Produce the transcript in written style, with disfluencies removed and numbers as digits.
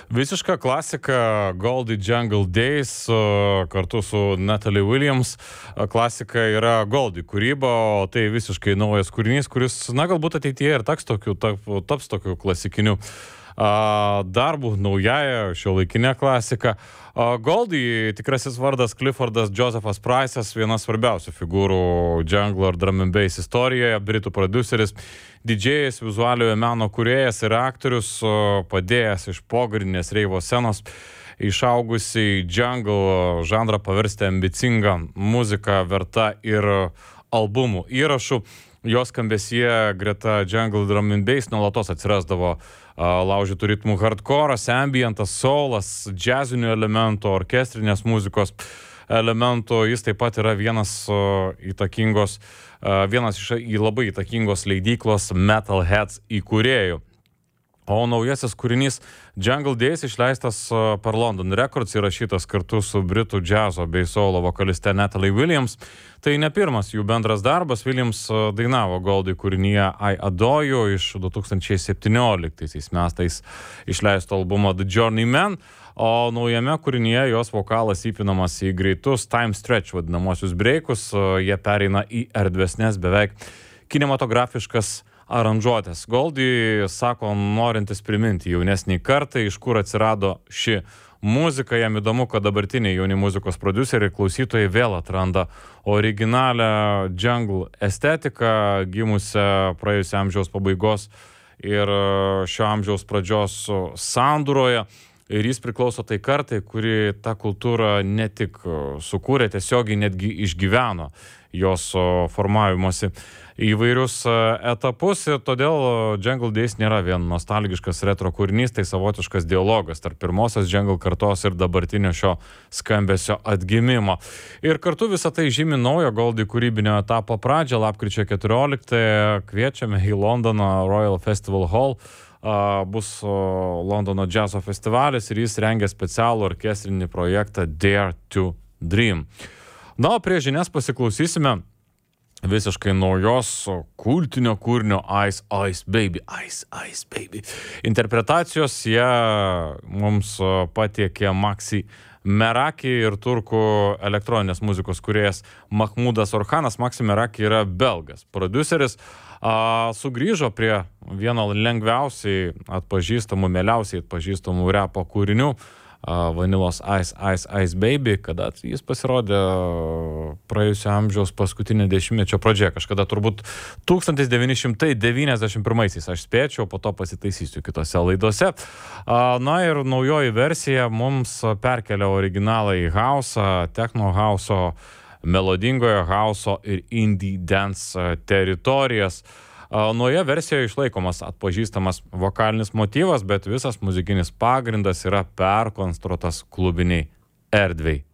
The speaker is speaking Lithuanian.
Visiška klasika Goldie Jungle Days kartu su Natalie Williams. Klasika yra Goldie kūryba, o tai visiškai naujas kūrinys, kuris, galbūt ateityje ir taps tokiu klasikiniu darbu, naująją šiuolaikinę klasiką. Goldie tikrasis vardas Cliffordas Josephas Price'as, vienas svarbiausių figūrų jungle ir drum and bass istorijoje, britų prodiuseris, didžėjas, vizualiojo meno kūrėjas ir aktorius, padėjęs iš pogrindinės reivo scenos išaugusiai jungle žanrą paversti ambicingą muziką verta ir albumų įrašų. Jos skambesyje greta jungle drum and bass nuolatos atsirasdavo laužytų ritmų hardcore'as, ambientas, soulas, džiazinių elementų, orkestrinės muzikos elementų. Jis taip pat yra vienas iš labai įtakingos leidyklos Metalheads įkūrėjų. O naujasis kūrinys Jungle Days išleistas per London Records, įrašytas kartu su britų džiazo bei soulo vokaliste Natalie Williams. Tai ne pirmas jų bendras darbas. Williams dainavo Goldie kūrinyje I Adore You iš 2017 metais išleisto albumo The Journeyman, o naujame kūrinyje jos vokalas įpinamas į greitus time stretch vadinamosius breikus. Jie pereina į erdvesnės, beveik kinematografiškas aranžuotės. Goldie sako, norintis priminti jaunesnį kartą, iš kur atsirado ši muzika. Jam įdomu, kad dabartiniai jauni muzikos prodiuseriai, klausytojai vėl atranda originalią jungle estetiką, gimusią praėjusio amžiaus pabaigos ir šio amžiaus pradžios sandūroje. Ir jis priklauso tai kartai, kuri tą kultūrą ne tik sukūrė, tiesiogiai netgi išgyveno jos formavimosi įvairius etapus. Ir todėl Jungle Days nėra vien nostalgiškas retro kūrinys, tai savotiškas dialogas tarp pirmosios jungle kartos ir dabartinio šio skambesio atgimimo. Ir kartu visą tai žymi naujo Goldie kūrybinio etapo pradžią. Lapkričio 14 kviečiame į Londono Royal Festival Hall. Bus Londono džiazo festivalis ir jis rengia specialų orkestrinį projektą Dare to Dream. Na, o prie žinias pasiklausysime visiškai naujos kultinio kūrinio Ice Ice Baby. Ice Ice Baby. Interpretacijos jie mums patiekė Maxi Meraki ir turkų elektroninės muzikos kūrėjas Mahmudas Orhanas. Maxi Meraki yra belgas prodiuseris. Sugrįžo prie vieno lengviausiai atpažįstamų, mieliausiai atpažįstamų repo kūrinių Vanilos Ice Ice Ice Baby, kada jis pasirodė praėjusio amžiaus paskutinio dešimtmečio pradžioje, kažkada turbūt 1991 aš spėčiau, po to pasitaisysiu kitose laidose. Na ir naujoji versija mums perkelia originalą į house'ą, techno house'o, melodingojo house'o ir indie dance teritorijas. Naujoje versijoje išlaikomas atpažįstamas vokalinis motyvas, bet visas muzikinis pagrindas yra perkonstruotas klubiniai erdvei.